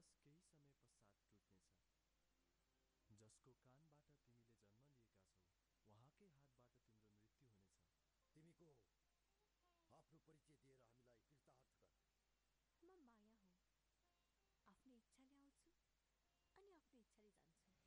विश्वास केही समय पश्चात टुट्नेछ। जसको कानबाट तिमीले जन्म लिएका छौ उहाँकै हातबाट तिम्रो मृत्यु हुनेछ। तिमी को हौ? आफ्नो परिचय दिएर हामीलाई कृतार्थ गर। म माया हुँ। आफ्नो इच्छाले आउँछु अनि आफ्नो इच्छाले जान्छु।